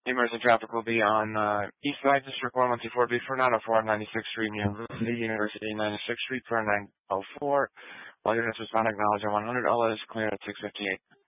The emerging traffic will be on East Side District 114B for 904 96th Street, University, 96th Street for 904. All units respond acknowledge at 100. All is clear at 6:58.